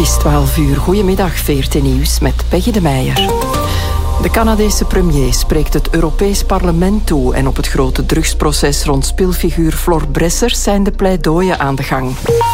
is 12 uur. Goedemiddag, VRT Nieuws met Peggy de Meijer. De Canadese premier spreekt het Europees Parlement toe en op het grote drugsproces rond speelfiguur Flor Bressers zijn de pleidooien aan de gang.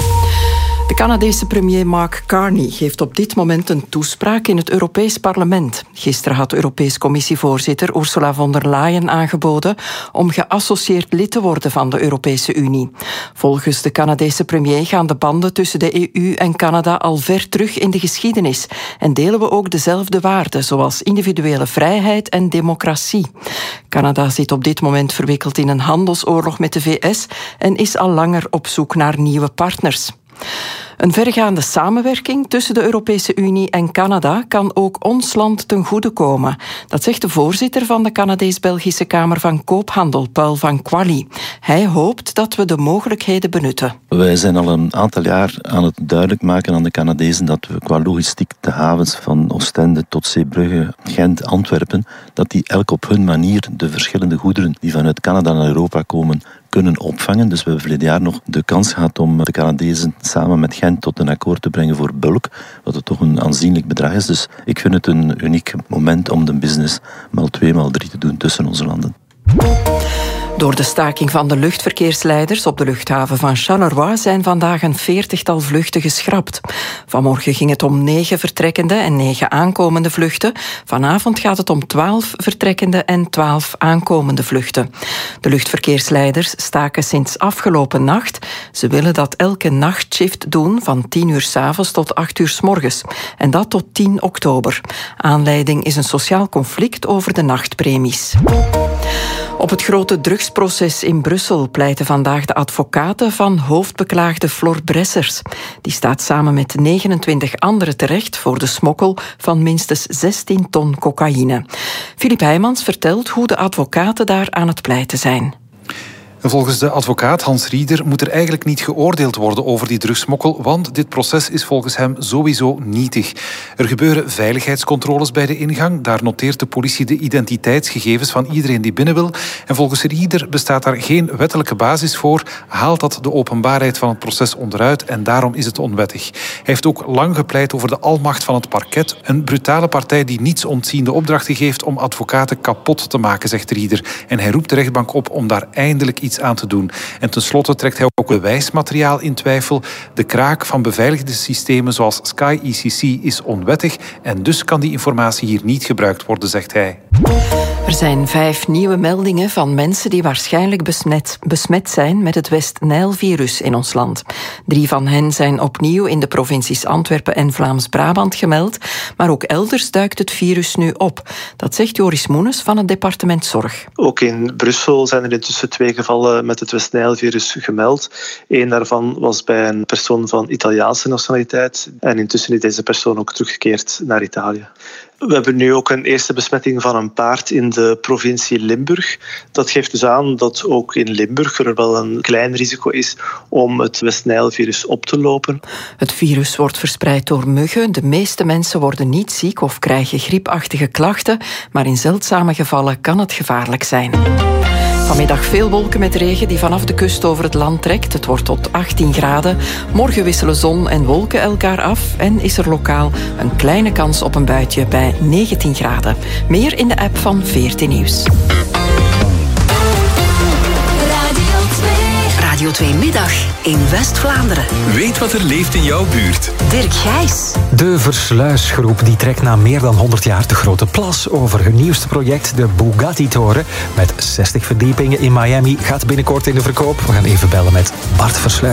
De Canadese premier Mark Carney geeft op dit moment een toespraak in het Europees Parlement. Gisteren had Europees Commissievoorzitter Ursula von der Leyen aangeboden om geassocieerd lid te worden van de Europese Unie. Volgens de Canadese premier gaan de banden tussen de EU en Canada al ver terug in de geschiedenis en delen we ook dezelfde waarden, zoals individuele vrijheid en democratie. Canada zit op dit moment verwikkeld in een handelsoorlog met de VS en is al langer op zoek naar nieuwe partners. Een vergaande samenwerking tussen de Europese Unie en Canada kan ook ons land ten goede komen. Dat zegt de voorzitter van de Canadees-Belgische Kamer van Koophandel, Paul van Quali. Hij hoopt dat we de mogelijkheden benutten. Wij zijn al een aantal jaar aan het duidelijk maken aan de Canadezen dat we qua logistiek de havens van Oostende tot Zeebrugge, Gent, Antwerpen, dat die elk op hun manier de verschillende goederen die vanuit Canada naar Europa komen kunnen opvangen. Dus we hebben verleden jaar nog de kans gehad om de Canadezen samen met Gent tot een akkoord te brengen voor bulk, wat het toch een aanzienlijk bedrag is. Dus ik vind het een uniek moment om de business maal 2, maal 3 te doen tussen onze landen. Door de staking van de luchtverkeersleiders op de luchthaven van Charleroi zijn vandaag een 40-tal vluchten geschrapt. Vanmorgen ging het om 9 vertrekkende en 9 aankomende vluchten. Vanavond gaat het om 12 vertrekkende en 12 aankomende vluchten. De luchtverkeersleiders staken sinds afgelopen nacht. Ze willen dat elke nachtshift doen van 10 uur 's avonds tot 8 uur 's morgens. En dat tot 10 oktober. Aanleiding is een sociaal conflict over de nachtpremies. Op het grote drugsproces in Brussel pleiten vandaag de advocaten van hoofdbeklaagde Flor Bressers. Die staat samen met 29 anderen terecht voor de smokkel van minstens 16 ton cocaïne. Filip Heijmans vertelt hoe de advocaten daar aan het pleiten zijn. Volgens de advocaat Hans Rieder moet er eigenlijk niet geoordeeld worden over die drugsmokkel, want dit proces is volgens hem sowieso nietig. Er gebeuren veiligheidscontroles bij de ingang. Daar noteert de politie de identiteitsgegevens van iedereen die binnen wil. En volgens Rieder bestaat daar geen wettelijke basis voor, haalt dat de openbaarheid van het proces onderuit en daarom is het onwettig. Hij heeft ook lang gepleit over de almacht van het parket, een brutale partij die niets ontziende opdrachten geeft om advocaten kapot te maken, zegt Rieder. En hij roept de rechtbank op om daar eindelijk iets aan te doen. En tenslotte trekt hij ook bewijsmateriaal in twijfel. De kraak van beveiligde systemen zoals Sky ECC is onwettig en dus kan die informatie hier niet gebruikt worden, zegt hij. Er zijn 5 nieuwe meldingen van mensen die waarschijnlijk besmet zijn met het West-Nijl-virus in ons land. 3 van hen zijn opnieuw in de provincies Antwerpen en Vlaams-Brabant gemeld, maar ook elders duikt het virus nu op. Dat zegt Joris Moenes van het departement Zorg. Ook in Brussel zijn er intussen 2 gevallen met het West-Nijl-virus gemeld. 1 daarvan was bij een persoon van Italiaanse nationaliteit en intussen is deze persoon ook teruggekeerd naar Italië. We hebben nu ook een eerste besmetting van een paard in de provincie Limburg. Dat geeft dus aan dat ook in Limburg er wel een klein risico is om het West-Nijl-virus op te lopen. Het virus wordt verspreid door muggen. De meeste mensen worden niet ziek of krijgen griepachtige klachten, maar in zeldzame gevallen kan het gevaarlijk zijn. Vanmiddag veel wolken met regen die vanaf de kust over het land trekt. Het wordt tot 18 graden. Morgen wisselen zon en wolken elkaar af en is er lokaal een kleine kans op een buitje bij 19 graden. Meer in de app van VRT Nieuws. Radio 2 Middag in West-Vlaanderen. Weet wat er leeft in jouw buurt. Dirk Gijs. De Versluisgroep die trekt na meer dan 100 jaar de Grote Plas over. Hun nieuwste project, de Bugatti-toren, met 60 verdiepingen in Miami, gaat binnenkort in de verkoop. We gaan even bellen met Bart Versluis.